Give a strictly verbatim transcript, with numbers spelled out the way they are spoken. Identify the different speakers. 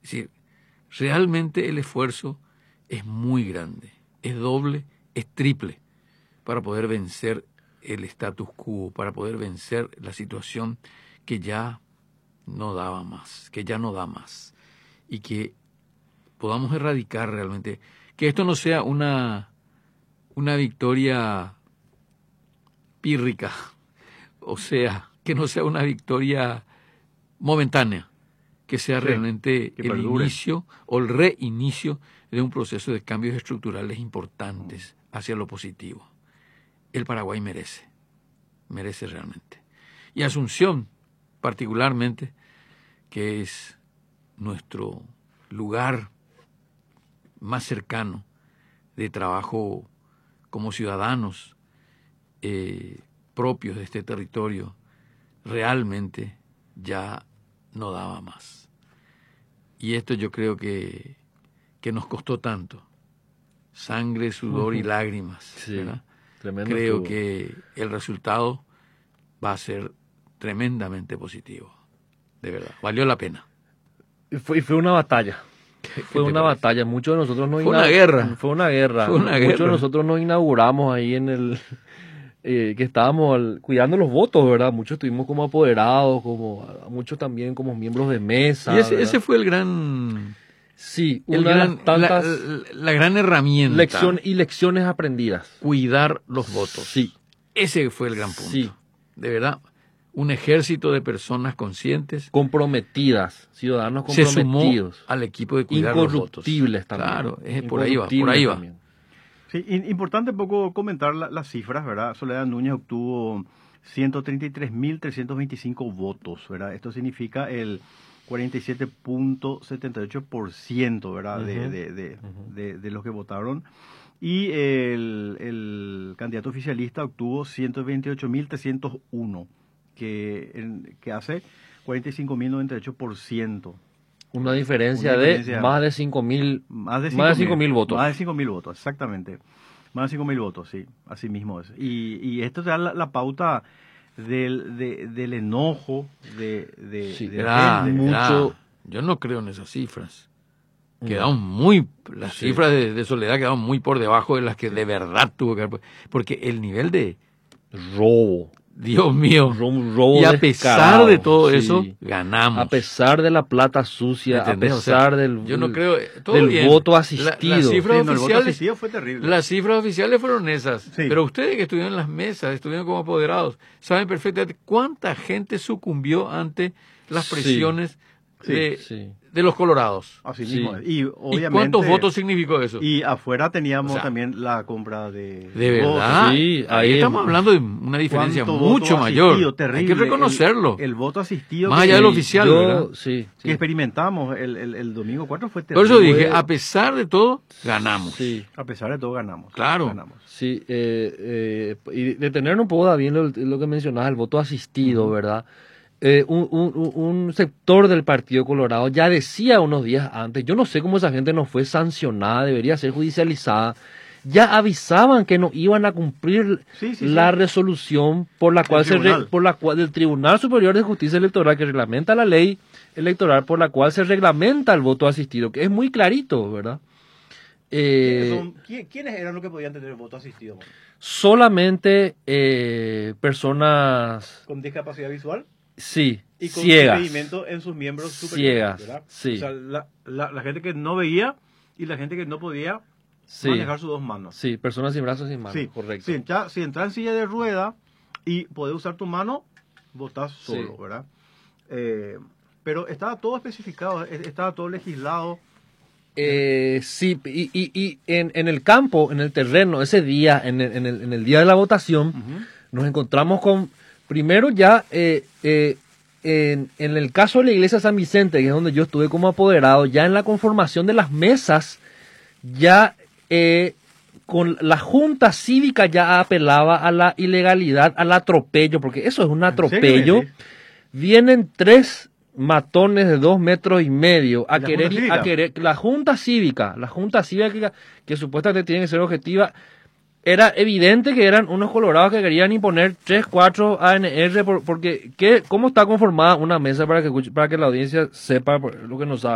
Speaker 1: Es decir, realmente el esfuerzo es muy grande, es doble, es triple, para poder vencer el status quo, para poder vencer la situación que ya no daba más, que ya no da más, y que podamos erradicar realmente, que esto no sea una, una victoria pírrica, o sea, que no sea una victoria momentánea, que sea sí, realmente que el perdure. Inicio o el reinicio de un proceso de cambios estructurales importantes hacia lo positivo. El Paraguay merece, merece realmente. Y Asunción, particularmente, que es nuestro lugar más cercano de trabajo como ciudadanos eh, propios de este territorio, realmente ya no daba más. Y esto yo creo que, que nos costó tanto, sangre, sudor uh-huh. y lágrimas, sí, ¿verdad? Creo estuvo. Que el resultado va a ser tremendamente positivo, de verdad, valió la pena.
Speaker 2: Y fue, y fue una batalla. Fue una parece? batalla, muchos de nosotros nos
Speaker 1: fue una guerra.
Speaker 2: Fue una guerra.
Speaker 1: Fue una
Speaker 2: muchos
Speaker 1: guerra.
Speaker 2: de nosotros nos inauguramos ahí en el eh, que estábamos al, cuidando los votos, ¿verdad? Muchos estuvimos como apoderados, como muchos también como miembros de mesa.
Speaker 1: Y ese, ese fue el gran
Speaker 2: sí,
Speaker 1: el
Speaker 2: una
Speaker 1: gran,
Speaker 2: tantas
Speaker 1: la, la gran herramienta.
Speaker 2: Lección y lecciones aprendidas.
Speaker 1: Cuidar los votos.
Speaker 2: Sí.
Speaker 1: Ese fue el gran punto.
Speaker 2: Sí.
Speaker 1: De verdad. Un ejército de personas conscientes,
Speaker 2: comprometidas, ciudadanos comprometidos,
Speaker 1: se sumó al equipo de cuidar los votos.
Speaker 2: Incorruptibles también.
Speaker 1: Claro, es por ahí va, por ahí va. También.
Speaker 3: Sí, importante un poco comentar la, las cifras, ¿verdad? Soledad Núñez obtuvo ciento treinta y tres mil trescientos veinticinco votos, ¿verdad? Esto significa el cuarenta y siete punto setenta y ocho por ciento, ¿verdad? Uh-huh. de, de, de, uh-huh. de, de los que votaron. Y el, el candidato oficialista obtuvo ciento veintiocho mil trescientos uno. Que, en, que hace cuarenta y cinco mil noventa y ocho por ciento.
Speaker 2: Una diferencia, Una diferencia de más de cinco mil
Speaker 3: más de cinco mil votos. Más de cinco mil votos, exactamente. Más de cinco mil votos, sí, así mismo es. Y, y esto te da la, la pauta del, de, del enojo, de, de,
Speaker 1: sí,
Speaker 3: de
Speaker 1: era, mucho. Yo no creo en esas cifras. Quedaron muy, las sí. cifras de, de Soledad quedaron muy por debajo de las que de verdad tuvo que haber. Porque el nivel de
Speaker 2: robo.
Speaker 1: Dios mío,
Speaker 2: robo
Speaker 1: y a pesar de todo sí. eso, ganamos.
Speaker 2: A pesar de la plata sucia, a pesar o sea, del,
Speaker 1: yo no creo, todo
Speaker 2: del
Speaker 1: bien.
Speaker 2: voto asistido.
Speaker 1: La, las cifras
Speaker 3: sí, no,
Speaker 1: oficiales,
Speaker 3: el voto asistido fue terrible.
Speaker 1: Las cifras oficiales fueron esas,
Speaker 3: sí.
Speaker 1: pero ustedes que estuvieron en las mesas, estuvieron como apoderados, saben perfectamente cuánta gente sucumbió ante las presiones
Speaker 3: sí.
Speaker 1: de,
Speaker 2: sí.
Speaker 1: de los colorados.
Speaker 3: Así mismo. Sí. Y, obviamente,
Speaker 1: ¿Y cuántos votos significó eso?
Speaker 3: Y afuera teníamos o sea, también la compra de... ¿De
Speaker 1: verdad?
Speaker 2: Sí,
Speaker 1: ahí estamos hablando de una diferencia mucho mayor.
Speaker 3: Terrible.
Speaker 1: Hay que reconocerlo.
Speaker 3: El, el voto asistido...
Speaker 1: Más allá del oficial,
Speaker 2: yo,
Speaker 1: ¿verdad?
Speaker 2: Sí, sí.
Speaker 3: Que experimentamos el, el, el domingo cuatro fue terrible.
Speaker 1: Por eso dije, a pesar de todo, ganamos.
Speaker 2: Sí.
Speaker 3: A pesar de todo, ganamos.
Speaker 1: Claro.
Speaker 3: Ganamos.
Speaker 2: Sí, eh, eh, y detener un poco, David, lo, lo que mencionabas, el voto asistido, uh-huh. ¿verdad? Eh, un, un, un sector del Partido Colorado ya decía unos días antes, yo no sé cómo esa gente no fue sancionada, debería ser judicializada, ya avisaban que no iban a cumplir
Speaker 3: sí, sí,
Speaker 2: la
Speaker 3: sí.
Speaker 2: resolución por la cual se re, por la cual del Tribunal Superior de Justicia Electoral que reglamenta la ley electoral por la cual se reglamenta el voto asistido, que es muy clarito, ¿verdad?
Speaker 3: Eh, ¿Quiénes, ¿Quiénes eran los que podían tener voto asistido?
Speaker 2: Solamente eh, personas
Speaker 3: con discapacidad visual.
Speaker 2: Sí,
Speaker 3: y con
Speaker 2: ciegas.
Speaker 3: impedimento en sus miembros superiores.
Speaker 2: Ciegas, sí.
Speaker 3: O sea, la, la, la gente que no veía y la gente que no podía
Speaker 2: sí.
Speaker 3: manejar sus dos manos.
Speaker 2: Sí, personas sin brazos y sin manos,
Speaker 3: sí.
Speaker 2: correcto.
Speaker 3: Sí, ya, si entras en silla de rueda y podés usar tu mano, votás solo,
Speaker 2: sí.
Speaker 3: ¿verdad? Eh, pero estaba todo especificado, estaba todo legislado.
Speaker 2: Eh, sí, y, y, y en, en el campo, en el terreno, ese día, en el, en el, en el día de la votación, uh-huh. nos encontramos con... Primero ya, eh, eh, en, en el caso de la iglesia San Vicente, que es donde yo estuve como apoderado, ya en la conformación de las mesas, ya eh, con la Junta Cívica ya apelaba a la ilegalidad, al atropello, porque eso es un atropello. Vienen tres matones de dos metros y medio a querer, a querer, la Junta Cívica, la Junta Cívica que, que supuestamente tiene que ser objetiva. Era evidente que eran unos colorados que querían imponer tres, cuatro A N R por, porque ¿qué, ¿cómo está conformada una mesa para que, para que la audiencia sepa lo que no sabe?